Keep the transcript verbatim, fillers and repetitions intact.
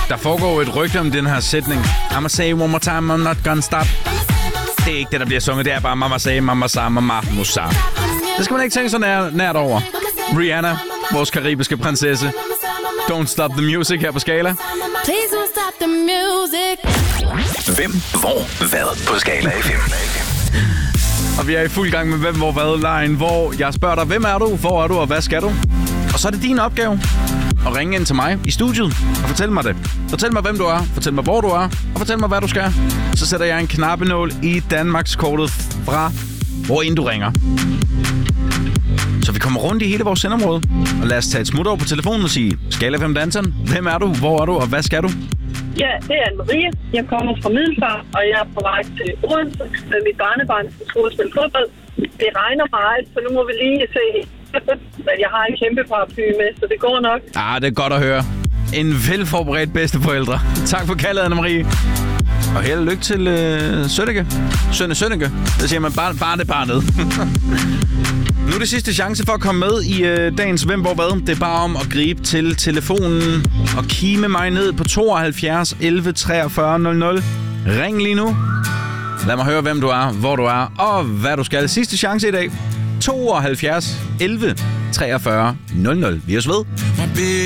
Der foregår et rygte om den her sætning. I'ma say one more time, I'm not gonna stop. Det er ikke det, der bliver sunget. Det er bare mama say, mama sa, mama musa. Det skal man ikke tænke så nær, nært over. Rihanna, vores karibiske prinsesse. Don't stop the music her på Skala. Please don't stop the music. Hvem, hvor, hvad på Skala F M. Og vi er i fuld gang med Hvem, hvor, hvad-lejen, hvor jeg spørger dig, hvem er du, hvor er du, og hvad skal du? Og så er det din opgave at ringe ind til mig i studiet og fortælle mig det. Fortæl mig, hvem du er, fortæl mig, hvor du er, og fortæl mig, hvad du skal. Så sætter jeg en knappenål i Danmarkskortet fra, hvor end du ringer. Så vi kommer rundt i hele vores sendområde. Og lad os tage et smut over på telefonen og sige, Skala fem danseren, hvem er du, hvor er du, og hvad skal du? Ja, det er Anne-Marie. Jeg kommer fra Middelfart, og jeg er på vej til Odense med mit barnebarn, der skal spille fodbold. Det regner meget, så nu må vi lige se. Men jeg har en kæmpe paraply med, så det går nok. Ah, det er godt at høre. En velforberedt bedsteforældre. Tak for kaldet, Anne-Marie. Og held og lykke til øh, Sønneke. Sønne Sønneke. Det siger man bare, bare det barnet. Nu er det sidste chance for at komme med i øh, dagens Hvem, hvor, hvad. Det er bare om at gribe til telefonen og kime mig ned på tooghalvfjerds elleve treogfyrre nul nul. Ring lige nu. Lad mig høre, hvem du er, hvor du er og hvad du skal. Sidste chance i dag. tooghalvfjerds elleve treogfyrre nul nul. Vi er ved.